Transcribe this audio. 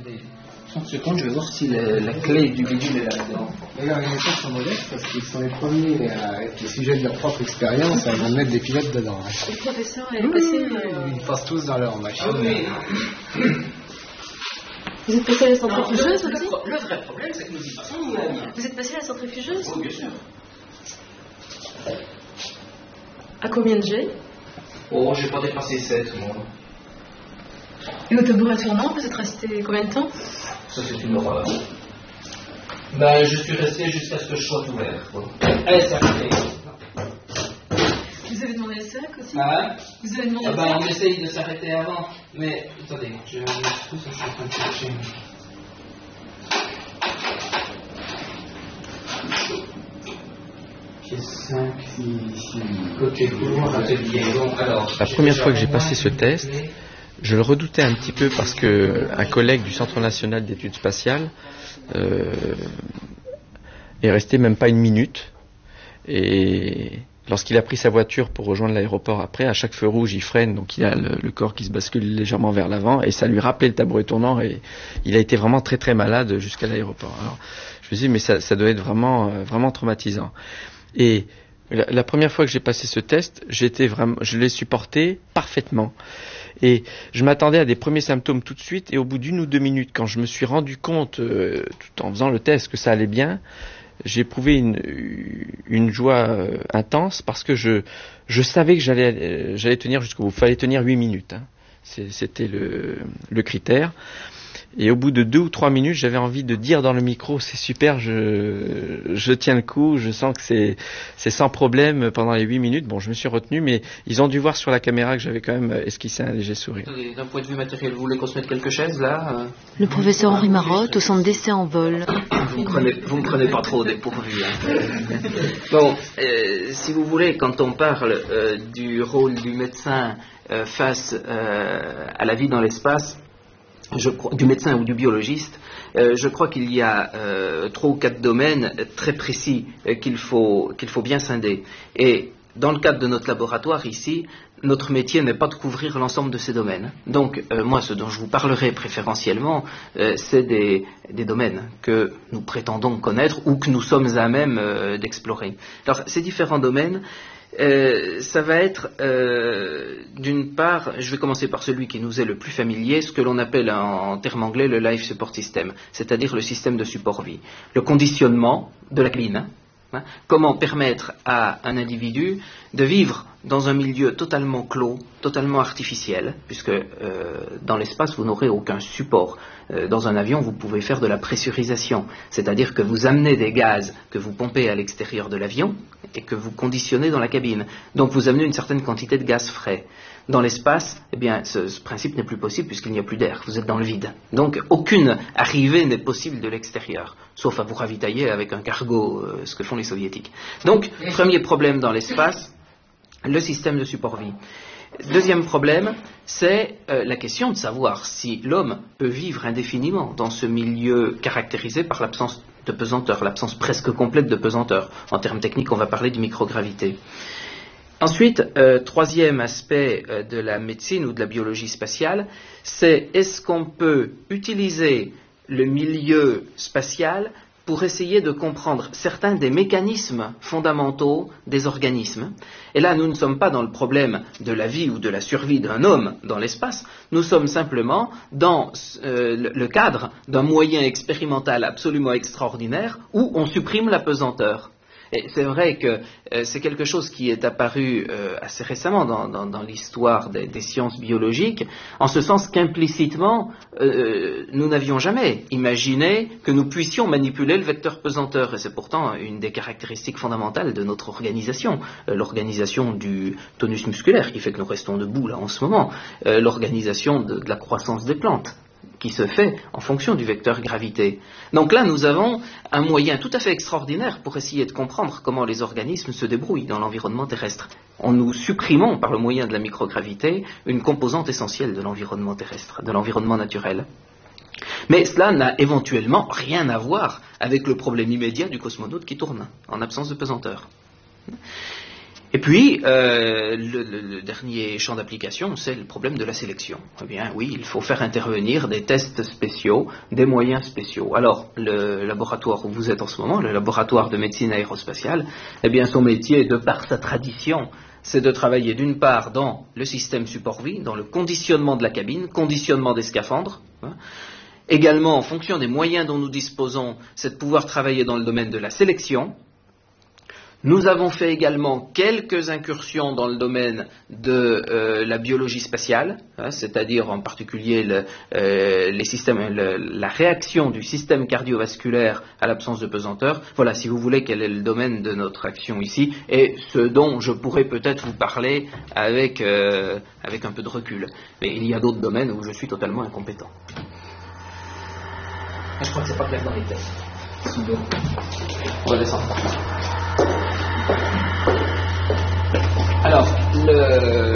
Attendez, 30 secondes, je vais voir si la clé du bidule est là-dedans. D'ailleurs, les méthodes sont modestes parce qu'ils sont les premiers avec les sujets de leur propre expérience à mettre des pilotes dedans. Le professeur est passé. Ils passent tous dans leur machine. Vous êtes passé à la centrifugeuse aussi? Le vrai problème, c'est que nous y passons, nous la vie. Vous êtes passé à la centrifugeuse? Oui, bien sûr. À combien de G? Oh, j'ai pas dépassé 7, moi. Et au tabouret tournant, vous êtes resté combien de temps? Ça, c'est une horreur. Ben, je suis resté jusqu'à ce que je sois ouvert, quoi. Allez, c'est arrêté. Vous avez demandé le sac aussi? Hein? Vous avez demandé le Ben, sac? on essaye de s'arrêter avant. Mais, attendez, je vais mettre tout ça, je suis en train de chercher. J'ai 5, 6, côté court, atelier. Alors, la première fois que j'ai passé ce test, je le redoutais un petit peu parce que un collègue du Centre national d'études spatiales est resté même pas une minute. Et lorsqu'il a pris sa voiture pour rejoindre l'aéroport après, à chaque feu rouge, il freine, donc il a le corps qui se bascule légèrement vers l'avant, et ça lui rappelait le tabouret tournant, et il a été vraiment très très malade jusqu'à l'aéroport. Alors, je me suis dit, mais ça doit être vraiment traumatisant. Et la première fois que j'ai passé ce test, je l'ai supporté parfaitement. Et je m'attendais à des premiers symptômes tout de suite, et au bout d'1 ou 2 minutes, quand je me suis rendu compte, tout en faisant le test, que ça allait bien, j'ai éprouvé une joie intense, parce que je savais que j'allais tenir jusqu'au bout. Il fallait tenir 8 minutes. Hein. C'était le critère. Et au bout de 2 ou 3 minutes, j'avais envie de dire dans le micro, c'est super, je tiens le coup, je sens que c'est sans problème pendant les 8 minutes. Bon, je me suis retenu, mais ils ont dû voir sur la caméra que j'avais quand même esquissé un léger sourire. D'un point de vue matériel, vous voulez qu'on se mette quelques chaises, là Le professeur Henri Marotte, au centre d'essai en vol. Vous me prenez pas trop au dépourvu. Hein. Bon, si vous voulez, quand on parle du rôle du médecin face à la vie dans l'espace, du médecin ou du biologiste, je crois qu'il y a 3 ou 4 domaines très précis qu'il faut bien scinder. Et dans le cadre de notre laboratoire ici, notre métier n'est pas de couvrir l'ensemble de ces domaines. Donc, moi, ce dont je vous parlerai préférentiellement, c'est des domaines que nous prétendons connaître ou que nous sommes à même d'explorer. Alors, ces différents domaines, ça va être, d'une part, je vais commencer par celui qui nous est le plus familier, ce que l'on appelle en termes anglais le Life Support System, c'est-à-dire le système de support vie. Le conditionnement de la cabine. Hein, comment permettre à un individu de vivre dans un milieu totalement clos, totalement artificiel, puisque dans l'espace, vous n'aurez aucun support. Dans un avion, vous pouvez faire de la pressurisation, c'est-à-dire que vous amenez des gaz que vous pompez à l'extérieur de l'avion et que vous conditionnez dans la cabine. Donc vous amenez une certaine quantité de gaz frais. Dans l'espace, eh bien, ce principe n'est plus possible puisqu'il n'y a plus d'air, vous êtes dans le vide. Donc aucune arrivée n'est possible de l'extérieur, sauf à vous ravitailler avec un cargo, ce que font les soviétiques. Donc, premier problème dans l'espace, le système de support vie. Deuxième problème, c'est la question de savoir si l'homme peut vivre indéfiniment dans ce milieu caractérisé par l'absence de pesanteur, l'absence presque complète de pesanteur. En termes techniques, on va parler de microgravité. Ensuite, troisième aspect de la médecine ou de la biologie spatiale, c'est est-ce qu'on peut utiliser le milieu spatial pour essayer de comprendre certains des mécanismes fondamentaux des organismes. Et là, nous ne sommes pas dans le problème de la vie ou de la survie d'un homme dans l'espace, nous sommes simplement dans le cadre d'un moyen expérimental absolument extraordinaire où on supprime la pesanteur. Et c'est vrai que c'est quelque chose qui est apparu assez récemment dans l'histoire des sciences biologiques, en ce sens qu'implicitement, nous n'avions jamais imaginé que nous puissions manipuler le vecteur pesanteur. Et c'est pourtant une des caractéristiques fondamentales de notre organisation, l'organisation du tonus musculaire, qui fait que nous restons debout là en ce moment, l'organisation de la croissance des plantes, qui se fait en fonction du vecteur gravité. Donc là, nous avons un moyen tout à fait extraordinaire pour essayer de comprendre comment les organismes se débrouillent dans l'environnement terrestre. Nous supprimons, par le moyen de la microgravité, une composante essentielle de l'environnement terrestre, de l'environnement naturel. Mais cela n'a éventuellement rien à voir avec le problème immédiat du cosmonaute qui tourne, en absence de pesanteur. Et puis, le dernier champ d'application, c'est le problème de la sélection. Eh bien, oui, il faut faire intervenir des tests spéciaux, des moyens spéciaux. Alors, le laboratoire où vous êtes en ce moment, le laboratoire de médecine aérospatiale, eh bien, son métier, de par sa tradition, c'est de travailler d'une part dans le système support-vie, dans le conditionnement de la cabine, conditionnement des scaphandres. Également, en fonction des moyens dont nous disposons, c'est de pouvoir travailler dans le domaine de la sélection. Nous avons fait également quelques incursions dans le domaine de la biologie spatiale, c'est-à-dire en particulier la réaction du système cardiovasculaire à l'absence de pesanteur. Voilà, si vous voulez, quel est le domaine de notre action ici, et ce dont je pourrais peut-être vous parler avec un peu de recul. Mais il y a d'autres domaines où je suis totalement incompétent. Je crois que c'est pas clair dans les tests. On va descendre. Alors,